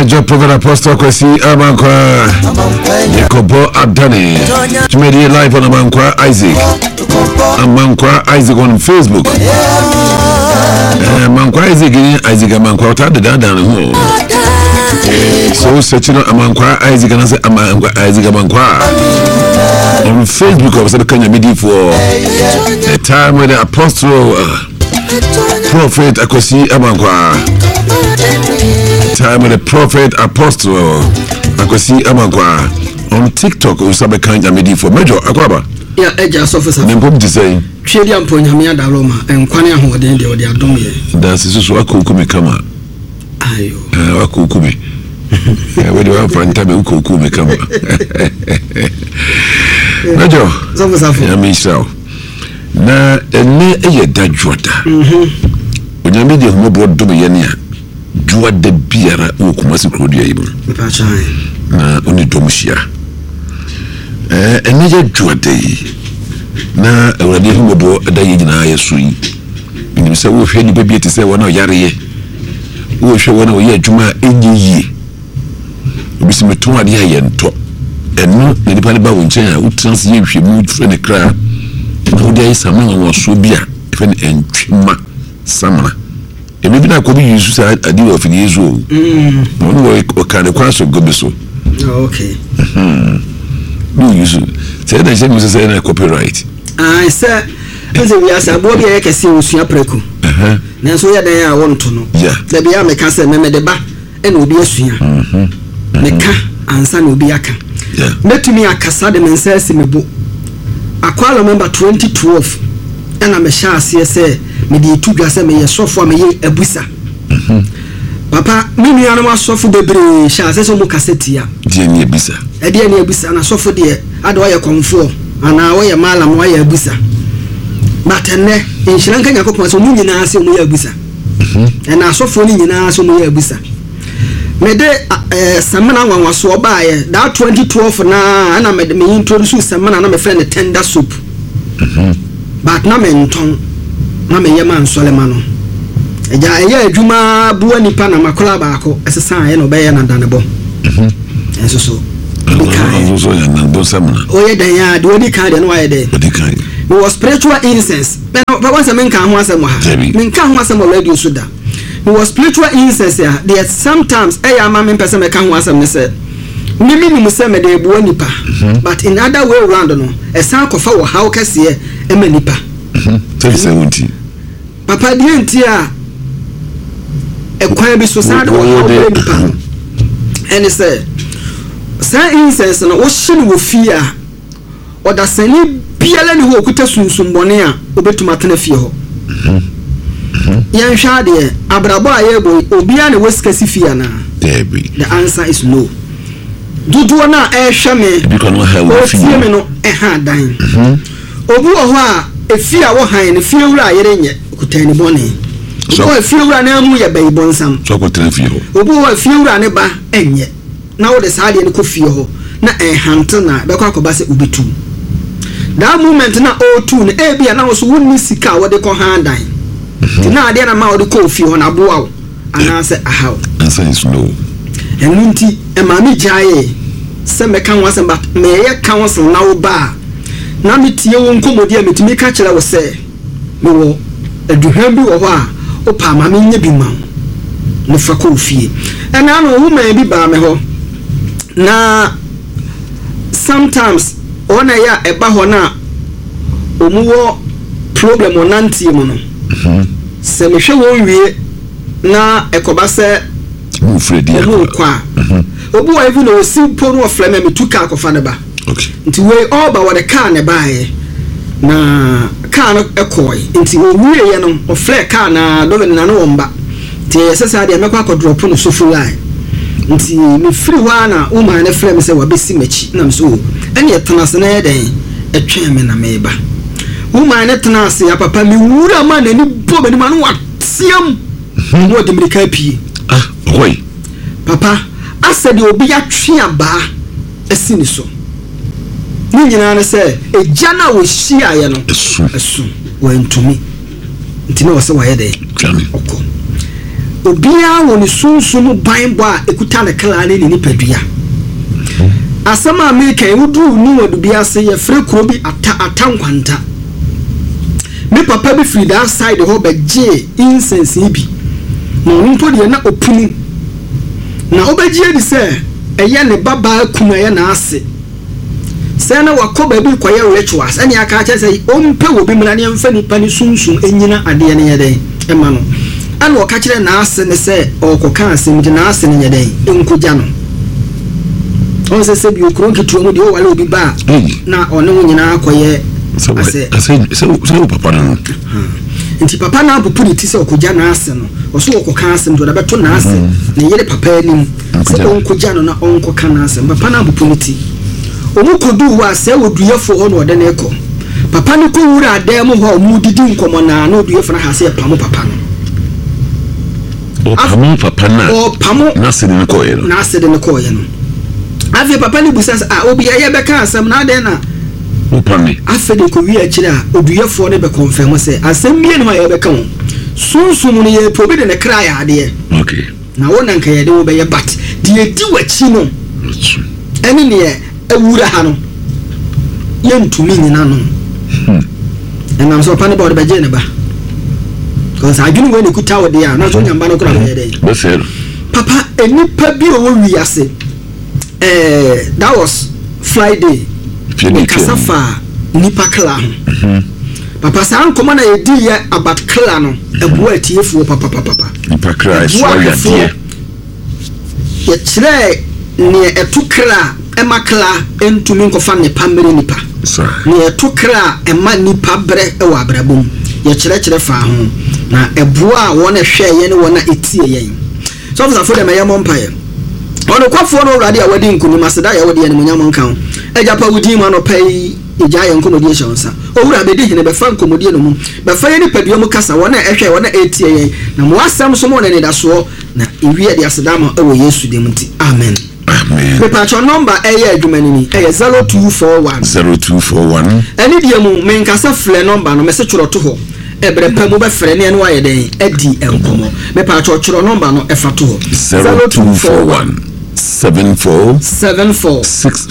Major Prophet Apostle Kwesi Amankwa Yakobo Adani Tumedi live on Amankwa Isaac on Facebook. Amankwa Isaac Amankwa Otade Dada ho. So searching Amankwa Isaac and say Amankwa Isaac Amankwa on Facebook of the Kenya Media for the time when the Apostle Prophet Kwesi Amankwa. Time with the Prophet Apostle Kwesi Amankwa on TikTok. We sabe Kenya Media for Major Akwaba. Yeah, just officer. Nempom to say. Chedi amponya me da Roma en kwane ahoden de odi adom ye. That's so akukumi kama. Ayo. Akukumi. We do have friend time ukukumi kama. Major. Officer. Ya mi saw. Na ene eye dadwada. Onyame de homo bo dom ye ne a. Dwada biara okumasi krodia yibo. Pa chan. Na oni dom hia. Ene ye dwada yi. Na awade homo bo da ye nyina yeso yi. Nim se wo hwe ni bebie te se wona yare ye. Wo hwe wona wo ye adwuma enye yi. Obisi meton ade aye nto. Eno ne nipa ne ba wo nchen a utrans ye hwe mu fre ne kra. Na wo dey samana wo so bia fe ne entwima samana. Ebi bi na ko bi yusu sa adi wo fini yesu o. No wo kan de kwaso gobeso. Okay. No yusu. Say na shame say na copyright. Ah, sir. Eze wi asa bo bi e kese osua preku. Na so ya dan a wonto no. Da bia me ka se me de ba e na obi asua. Me ka ansa na obi aka. Metumi akasa de mensa si mebo. Akwala member 2012 ena me sha ase se me de tudwa se me ye sofo me ye abusa. Papa me nuanu asofo bebre sha ase so mu kaseti ya. Die ni abusa. E die ni abusa na sofo de ade wa ye konfo ana wo ye malam wa ye abusa. Matene inshranka nyakopon so mu nyina ase mu ye abusa. Na asofo ni nyina so mu ye abusa. Me de samana wanwaso obaaye that 2012 na ana me introduce samana na me friend tender soup. But na me nton na me yema nsolema no. Eja eye adwuma buwa nipa na makola baako esesa ye no be ye na danebo. Enso so. So ya na bo samana. Oye dan ya de odi kan de no aye de. Odi kan. Me was spiritual incense. But once I menka ho asem ha. Menka ho asem radio so da. It was spiritual incense ya. There sometimes ama me pese me ka ho asem ne se. Mimi ni muse me de buwa nipa. But in other way around no, esan kofa wo how kase e ma nipa. 70. Papa di entia ekwan bi so sad wo nipa. And say say incense no wo hye wo fia. Oda sani biala ni ho okuta sunsun bone a obetuma tena fie ho. Yan hwa de abrabo ayebo obia ne wesikasi fia na. The answer is no. Dudu na ehwe me because no have wo fie me no dan. Obu ho a efia wo han ne fie wura ayere nye okutani bone. So efie wura na mu ye baibonsam. So ko tena fie ho. Obu ho efie wura ne ba enye. Na wo de saade ne ko fie ho na ehante na be kwa akoba se obetu. That moment na o2 na ebia na wo so wonni sika wo de ko han dan. Na ade na ma wo de ko fie ho na boa wo ana se ahaw. Answer is no. Enunti e ma mi jaye se me kan wasem ba me ye kan wasem na wo ba na metie wo nkomodi a metimi ka kire wo se me wo aduhwan bi wo ho a o pa ma me nya bi ma no fa ko fie ena no wo ma bi ba me ho na sometimes ona ya eba ho na omuwo problem onanti mu no se me hwe wo wie na ekoba se mu fredi akwa obu wa even o si ponu of flame me tuka akofa ne ba. Okay. Nti we all ba wo de car ne bae na car no ekoi nti o wie ye no o flare car na do na no womba nti sesa de mekwa akodrop no so full line nti me free wa na o ma ne flame se wa besi machi na me so ene etena se na ye den etwen me na me ba o ma ne tena se ya papa me wura ma na ni bo me ma no watiam no de mirika pie Oi. Papa, I said you be a tree aba a siniso. Ni nyina say e jana wo hia ye no. Esu went to me. Nti na wo se wa ye dey. Oko. obia woni sunsun banbo a ekuta ne kala ne nipadua asama America wudu ni wadu bia se ye frɛ kuro bi atankwanta me papa bi free that side ho beje incense bi no nimpo de na opunu na obeje di se eye ne baba kuma ye na ase se na wakoba bi koye rituals ene aka cha se ompe wo bi mra ne mfa nipa ni sunsun enyina ade ne ye den ema no ana o ka kire na ase ne se okoka ase mi na ase ne ye den enkuja no on se bi okron kitu mu de o wale obi ba na one wo nyina akoye ase papa no nti papa na abupu ni ti se okoja na ase no oso okoka ase ndo da beto na ase ne yere papa anim se onkoja no na onkoka na ase papa na abupu ni ti omu kodu wa se oduyefo ho no de na eko papa ni ko wura adam ho mu didi nkomo na na oduyefo na ha se pamo papa no pamo papa na pamo na se de ko ye no na se de ko ye no afi papa ni busa obi ya be ka asem na de na opami afi de ko wi akire a oduyefo ne be confirm se asem mie no ya be ka ho sunsun ne ye probi de ne kra ya de okay na wona nka ye de wo be ye bat de edi wachi no eni ne ewura ha no ye ntumi nyina no enam so pane bawde beje ne ba cause adwunu we ne kuta wo de a na so nyamba no kra be de papa enipa bi o wi ase that was Friday kasafa nipa kla ho papa san koma na yedi ye about kla no ebu atiefu papa nipa kra so ya die ye kire ne etu kra ema kla entumi nkofa ne pamere nipa ne etu kra ema nipa bre e wa brabom ye kire fa ho na ebu a wona hwe ye ne wona etie ye so for them ya mompaye ono kwafo no wrade a wadi nkunu maseda ya wadi ne munyam nkan ejapa wudi ma no pai eja ya nkomodie shonsa owura bedi hene be fa nkomodie no mu be fa ye ni padua mu kasa wona ehwe wona etie ye na mo asam so mo ne da so na ewie de asedama ewo Yesu dem nti amen amen me patcho number eye adwumani ni eye 0241 eni die mu me nkasa fle number no me se tworo to ho ebre pa mu be frɛ ne wa ye den adi enkomo me patcho tworo number no efa to ho 0241 74 65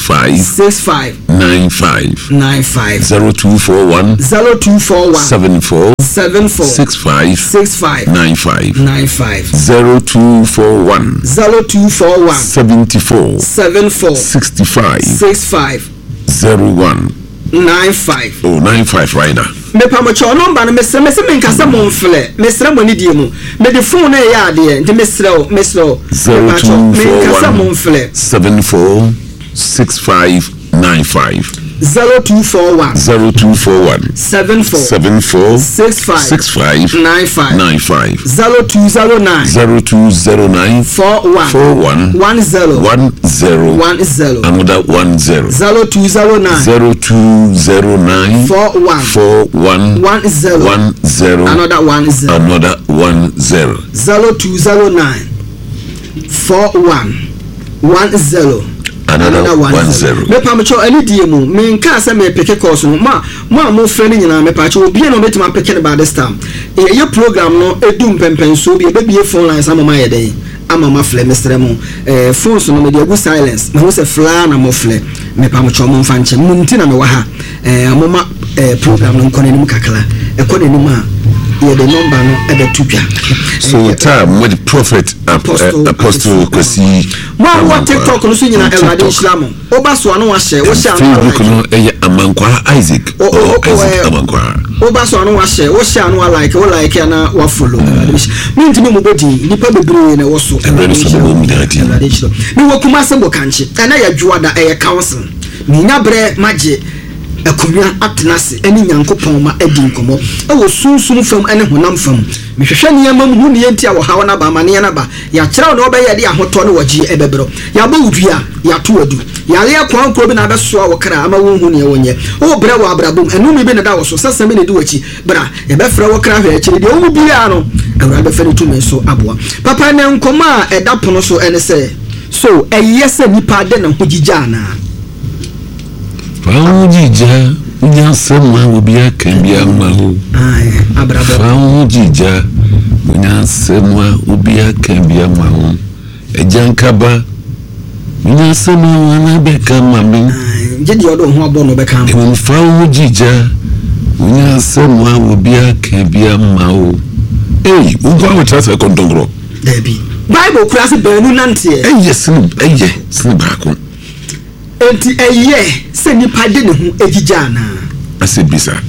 95 0241 74 65 95 0241 74 65 01 95 oh 95 right now me pamocho number no mesre me nkasa mo mfle mesre mo ni die mu me de phone na ya de nti mesre me nkasa mo mfle 74 65 95 0241 74 65 95 0209 41 10 another 10 0209 41 10 another 10 0209 41 10 another 10 me pamocho ani die mu me nka se me peke course no mo frɛ ni nyina me pacho obi na obetima peke ne ba this time ye program no edum pempen so bi e bie phone line sama ma ye den ama ma fle mestre mu phones no me de go silence me ho se fla na mo fle me pamocho mo mfa nche mu nti na me wa ha mo ma program no nkɔ n'anim kakra ɛkɔ n'anim a ye the number no e be tupia so time with prophet apostle Kwesi what TikTok no so nyina Ewrade Islam oba so anu ahye wo hye anu Facebook no Amankwa Isaac Amankwa oba so anu ahye wo hye anu like wo like na wa follow me ntimi mo bodi nipa bebre na wo so Ewrade Islam ni wo kuma se bo kanche na ya dwuada council ni nyabre magye akomia atnase ani nyankopon ma adi nkomo ewo sunsun fam ane honam fam mehwehwe ne yamam hu ne yenti a wo hawo na ba ma ne na ba ya kyerɛw na obɛyɛ de ahoto ne wagye ebebro ya ba wudua ya to adu ya le akwan kro bi na besoa wo kra ama wo hu ne wonye wo bra wo abrabom enu mi bi ne da wo so sasame ne di wachi bra ya be fra wo kra hwe akiri de wo bia no awura be fere tumi so aboa papa ne nkomo a ɛda pono so ene se so ɛyɛ se nipa de na hogigya na Fawujija nya semwa obi akambia ma ho abrabo fa ho jija nya semwa obi akambia ma ho ejankaba nya semwa na beka ma me jedi odo ho abo no beka ma fa ho jija nya semwa obi akambia ma ho unko awota se kontongro debi bible class banu nante sin baako enti se nipa de ne ho ejija na asembisa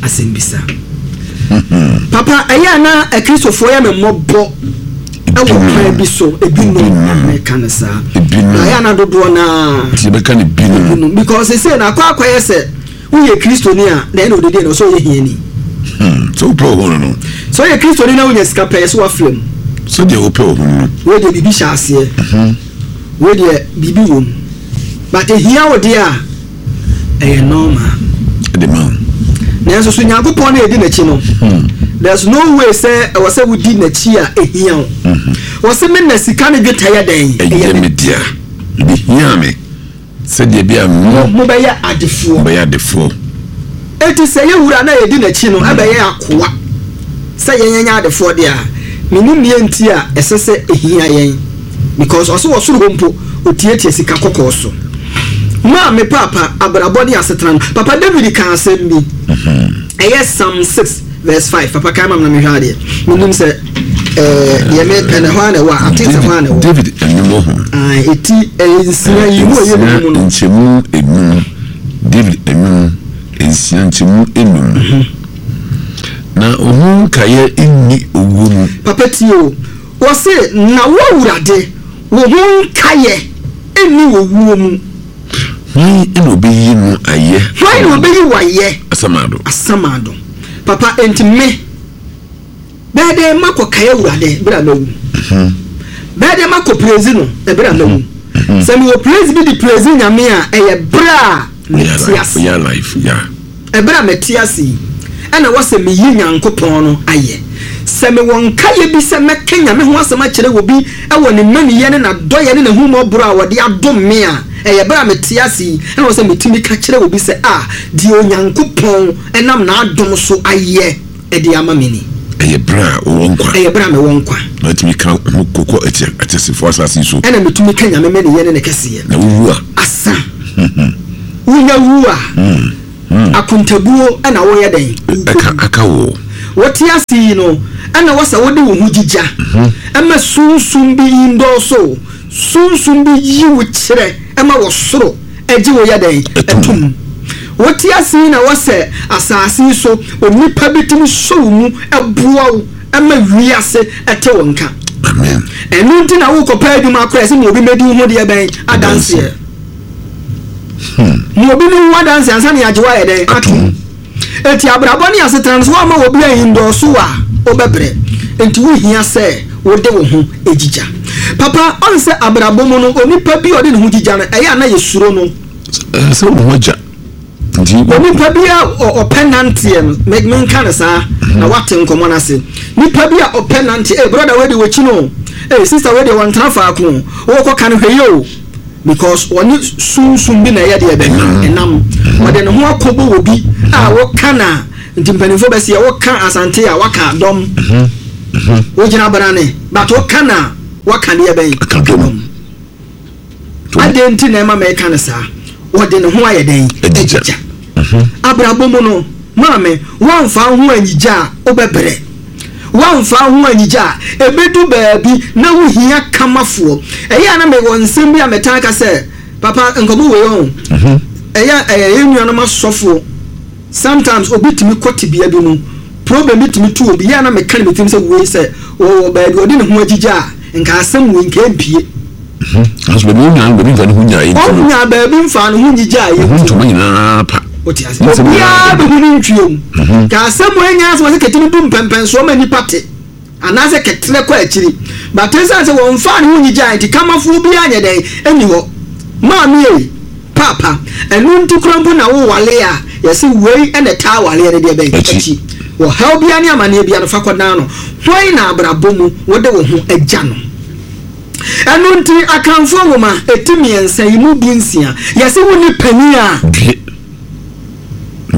papa na kristofo ya me mobbo ewo kan bi so ebinu me kanasa na dodo na tibeka ne binu because say na akwa yese uye kristo ni a na no de no so ye hiani so pro hono no so ye kristo ni na uye ska pay so aflem so de opro hono we de bibi shaase we de bibi won but here wo de a normal the man na so nyankopon na edi na chi no there's no way say I was say we did na chi a ehia wo se me na sika ne dwetaya dan eya media bi hia me se de bia mo be ya adefo eti se ye wura na edi na chi no aba ye akoa se ye nya adefo de a menu mie nti a esese ehia yen because also wasuru hompo otietie sika kokoso ma me papa abrabodi asetran papa David kan asem bi Psalm 6 verse 5 papa kan mam na me hwade menum se ye me pene ho na wa atise ho na wa David enimo ho eti ensia yi mo ye mo no nchemu enu David enu ensia nchemu enu na ohun kaye inni owu papa tio wo se na wo wurade wo hun kaye inni owu mu eno be yi no aye why no be yi waye asamado papa enti me bede mako kaye wurade bra lawu bede mako praise no e bra lawu se mi wo praise bi di praise nyame a eye bra metiasi ya life ya e bra metiasi ana wase me yi nyankopon no aye se me won kaye bi se me kenya me ho asema kire wo bi e woni mani ye ne na doye ne hu mo bro a wode adom me a eye bra metiasi ana wase metimi ka kire wo bi se di onyankopon enam na adom so aye e di amamini eye bra me wonkwa na timi ka kokko atesifo asasi so ana metumi kenya me ne ye ne kese na wuwa asa wunya wuwa akuntabuo ana wo yeden aka wo wotiasi no ana wasa wode wo hujija ama sunsun bi indoso sunsun bi yiwu kire ama wo soro eji wo yeden etum wotiasi na wasa asasi so onipa bitim so mu ebuawo ama wiase ete wonka amen enu nti na wo kopa aduma akra se mo obi medi ho de ben adanse mo bi no wadanse ansa ne ajewa yeden atum eti abraboni asetran so ama obi ahindo so a obebre enti wo hia se wo de wo ho ejija papa on se abrabomo no onipa bi ode ne ho jija no eya na yesuro no se wo ho ja ndi onipa bi a openantie no men kan sa na wate nkomo na se nipa bi a openantie brother we de wo chi no sister we de won trafa ko wo ko kan hweyo because woni sunsun bi na ya de enam wode ne ho akobo wo bi a wo kana ntimpanifo bese wo kan asante a waka dom wo gina barane but wo kana waka ne ben dom adenti na ma me kan sa wode ne ho ayeden ejija abrabomo no mame wanfa ho anyija obebre wanfa ho anyija ebedu baabi na wo hia kamafo eya na me wonsem bia metaka se papa nkobo we on eya enua no masofo sometimes obitimi kotibia bi mu problem bitimi tu obi ya na me kan bitim se we se o baabi odi ne ho agija nka asem we nka mpie aso be nua no be nfa ne ho nya yi o nya baabi mfa ne ho nyija yi to nyina pa otiase ya be hu ntwiem ka asem we nya so se ketimi dum pempen so ma ni pate anase ketle kwa akiri but sense se won fa ne ho nyija yi kamafu bi anya den eni ho ma mi papa enu ntukrambu na wo wale a yesi wei ene ta wale ne de ben achi wo help bia ne amane bia no fakodan no hoi na abrabomu wode wo ho agya no enu nti akanfo ngoma etimi ensa imu bi nsia yesi wo ni pani a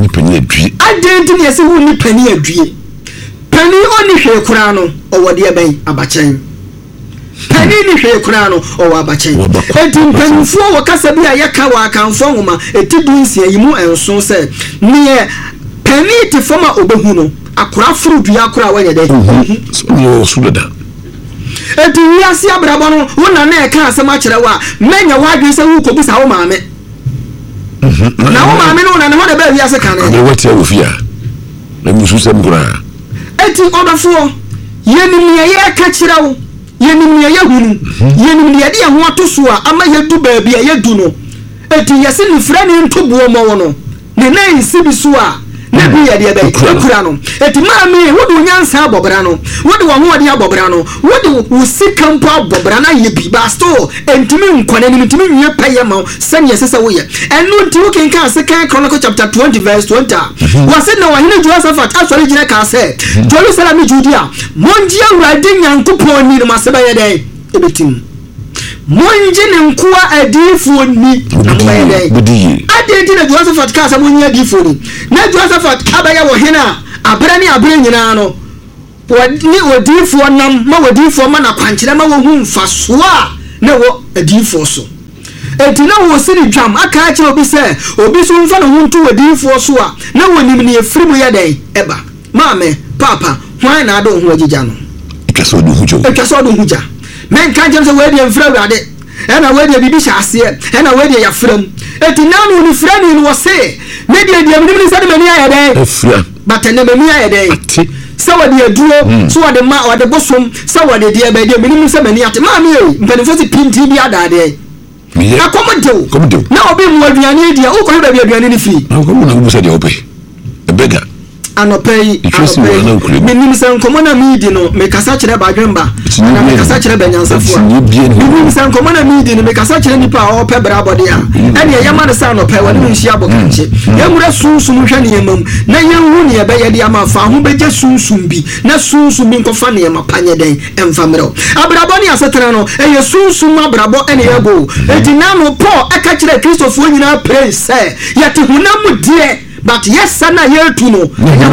ni pani adwie adenti ne yesi wo ni pani adwie pani oni hwe kura no owo de ben abachen pani ni hwe kura no owo abachen enti mpanfo wo kasa bi a yeka wa kanfo nwoma eti dunsia yimu enso se ne pani te fama obehu no akura furu dua akura wanye de so ni o sudada enti wiase abrabo no wona na eka asema kire wa menya wadwe se wo kobisa wo maame na wo maame no na ne ho de ba wiase kan ne wati ofia na musu sem kura enti odafo yenim ye ka kire wo yenim ye hunu yenim ye de ho atoso a ama yedu ba bia yedu no enti yesi ni frani ntobuo mo wo no ne na nsi bi so a na bi ya de ba kura no enti maame wo de nyansa abobra no wo de wo ho de abobra no wo de wo sikampo abobra na ye bi ba sto entimi nkwane ni ntimi nwe paye ma sanye sese wo ye enu nti wo kenka Second Chronicle chapter 20 verse 20 wase na wahene Jehoshaphat asori gine ka se Jerusalem Judea monji awrade nyankopon ni ma seba ye den ebetim monji ne nkoa adifo ni ambaye den adenti na Jehoshaphat ka sa monyi adifo ni na Jehoshaphat abaya wo hena abra ni abra nyina no wani odifo nam ma odifo ma na kwankire ma wo hu mfaso a na wo adifo so enti na wo siri dwam aka akire obi se obi so mfa no hu nto odifo so a na wonim ne efirimu ye den eba maame papa hwan na ado hu agija no etwaso do huja men kan jam se we de mfra wade ena we de bibi hyase ena we de yafram enti na no ni frani no se ne de ni se de mani aye den efra batene mani aye den sawa de aduro so wade ma wade bosom sawa de de ba de minim se mani ate ma me mpanifo si pinti bi adade na komodo na obi mu aduane dia o ko ba bi aduane ni fi na ko mu na busa de ope ebega anopei minim se nkomo na midi no me kasa kire ba dwemba na me kasa kire banyansafo minim se nkomo na midi no me kasa kire nipa o pe bra bode a ene ye ma de sa anopei wani nshi abokanche ye mure sunsum hwe ne yemam na ye hu ne ye be ye de ama fa ho beje sunsum bi na sunsum bi nkofa ne ye mapanye den emfamero abrabo ne asetena no eye sunsum abrabo ene ye bo etina no Paul aka kire Christopher nyina praise say yete hunam die but yes sana yetu no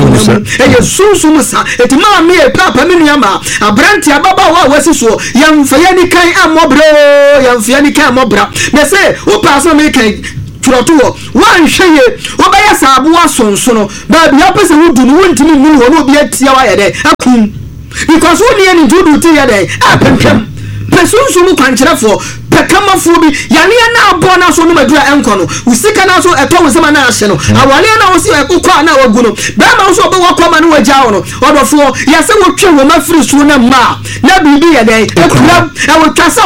eye sunsum sa etima me e papa me nuama abranti ababa wa wasi so yamfa yani kan amobro yamfa yani kan amobra me say wo pass me kan turoto wan hweye wo baya sabu asonso no ba bia pese wo du no wontimi mu wo no bia tia wa ye de akum because wo ne ni dudu ti ye de apempem pesunsumu kwankirefo pekamafo bi yale na abo na so no madura enko no usika na so eto wo sema na ahye no awale na wo si ekokwa na wagu no ba ma so obo wakoma na wagya wo no odofo yase wo twe wo mafiri so na ma na bibi ye den ekura wo twasa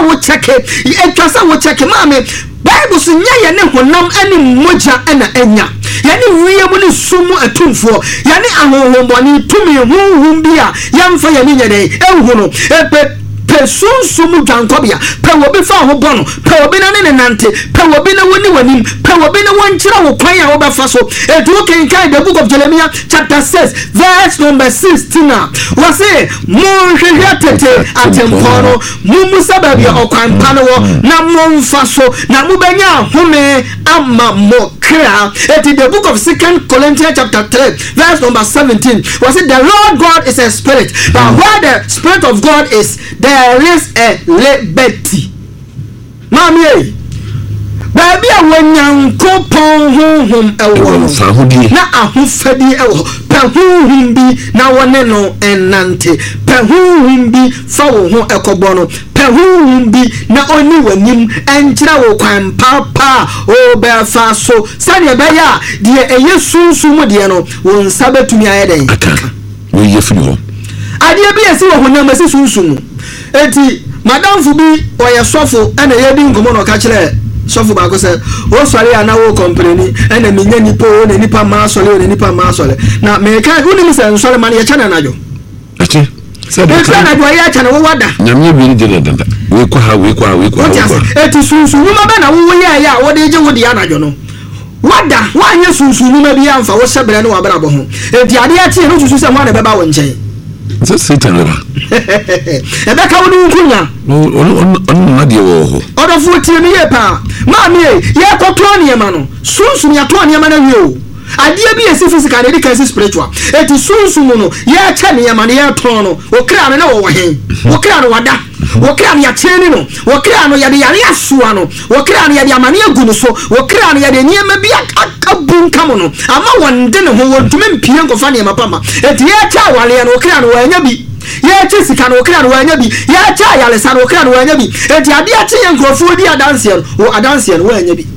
wo cheke maame Bible so nya ye ne honam ani moja ana anya yani wiye mu ne sumu atumfo yani ahohomboni tumi huhum bia yamfa ye nya den enhu no pesunsumu jankobia pe wobi fa ho bono pe wobi na ne nante pe wobi na woni wanim pe wobi na wonkyira wo kwan ya wo befa so edu kenkai the book of Jeremiah chapter 6 verse number 16 wase monhwehwe tete atempono mumusa babia okwan pano na momfa so na mubenya home amma mokra eti the book of 2 Corinthians chapter 3 verse number 17 wase the Lord God is a spirit but where the spirit of God is there is a liberty. Mami, baby, when yanko pon hum ewo na ahufadi ewo pehum bi na wone no enante pehum bi fa wo ho ekobono pehum bi na oni wanim enkyira wo kwan papa o be fa so sane be ya de eye sunsun de no won sabetumi ayeden aka wo yefi ho ade bi esi wo honam esi sunsun eti madam fubi oye sofo ene ye bi ngomo no ka kire sofo ba ko se o sori ana wo complain ene minya nipo o ne nipa ma sori o ne nipa ma sori na me ka uni mi se nsori man ye chana najo ati se be chana do ye chana wo wada nyamye bi ni de danda we kwa ha eti sunsun ma ba na wo ye ya wo de je wo de anajo no wada wa nye sunsun ma bi amfa wo sebere ne wa bra bo ho eti ade ati no susu se mo na be ba wo nchen so Satan leba ebeka woni nkunya on na de wo odofo tie mi ye pa ma mi ye koto ne ma no sunsun ya to ne ma na wi o adeɛ bi esi physical na edika esi spiritual eti sunsun no yɛ kyɛ ne yɛma ne yɛ tɔn no okra no na wɔ hen okra no wada okra no yɛ kyɛn no okra no yɛ de yare asoa no okra no yɛ de amane agu no so okra no yɛ de nneɛma bi akabu nkam no ama wɔn de ne ho wɔntumi mpie nkɔfa nneɛma pama eti yɛ kyɛ awale no okra no wɔanya bi yɛ kyɛ sika no okra no wɔanya bi yɛ kyɛ ayalesa no okra no wɔanya bi eti adeɛ kyɛ yɛ nkurɔfoɔ di adanseɛ no adanseɛ no wɔanya bi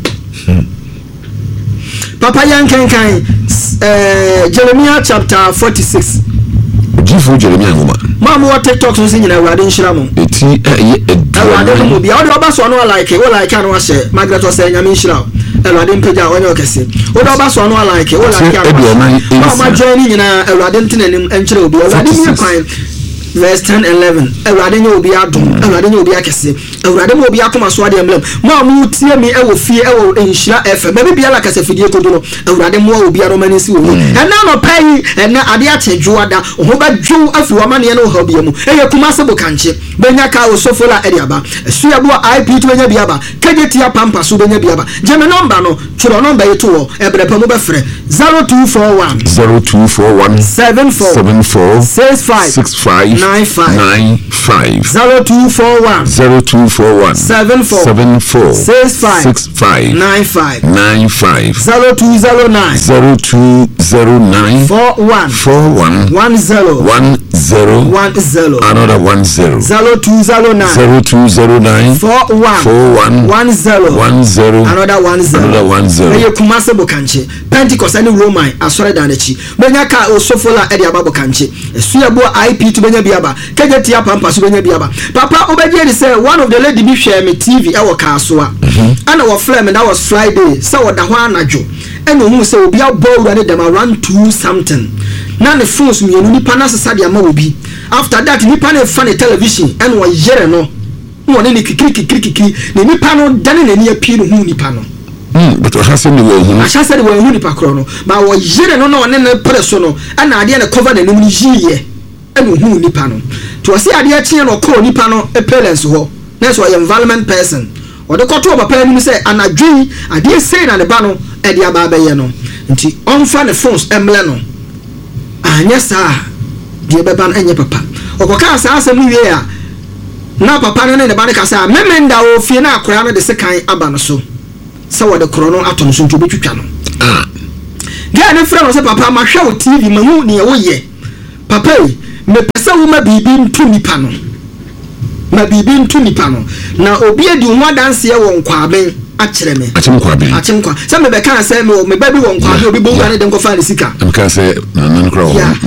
papa yankenkan Jeremiah chapter 46 Jifo Jeremiah ngoma mamu wa TikTok so nyina awade nhyira mo eti awade mo bia odi oba so no like wo like no wa share Margaret o say nyame nhyira awade mpeja onye okese odi oba so no like wo like no ma join nyina awade ntenanim enkyere obi awade mi kwan verse 10 11 awade nye obi adom awade nye obi akese awade mo obi akoma so ade emblem mamu tie mi ewo fie ewo nhyira efe baby bia la kase fidie kodo no awade mo obi aromani si wo ena no pai ena ade atedwo ada ho ba dwo afi wa mane no ha bia mu eye kuma se bokanche benya ka osofola ade aba suya bo IP to benya bia ba kajetia pampa so benya bia ba jeme number no tworo number yeto wo ebrepa mo be frɛ 0241 74 65 95 0241 74 65 95 0209 41 10 another 10 0209 41 10 another 10 eye kumase bokanche Pentecost ani Roman asore danechi benya ka osofola ede ababo kanche esuya bo IP to benya biaba kajetia pampa so benya biaba papa obeje ni say one of the lady bi hwe me TV e wo ka so a ana wo flame that was Friday say wo da ho anajo ene hu say obi abawura ne dem around 2 something na ne phones mienu nipa na sesa de ama obi after that nipa na fa ne television ene wo yere no wo ne kikiri ne nipa no dane ne ne apie no hu nipa no but o hase ni wo hu ahase de wo hu nipa kro no ba wo yere no na one ne preso no ana ade na cover na nim ni yiye ene hu nipa no to se ade a kye no ko nipa no parents ho na so environment person o de koto papa nim se anadwi ade sei na ne ba no ade aba ba ye no nti onfa ne phones emle no anya sa de beba no enye papa okoka sa asem wie a na papa no ne ba ne ka sa memenda o fie na akora no de sekan aba no so sa wo de kro no aton so nto betwitwa no ga ne fra no se papa ma hwe o TV mahu ne wo ye papa me pesa wo ma bibi ntu nipa no na bibi ntu nipa no na obi edi ho adanse wo nkwaben akire me achemkwa se me be kan se me ba bi wo nkwaben obi bo ngane de nkofa ne sika am kan se na nkro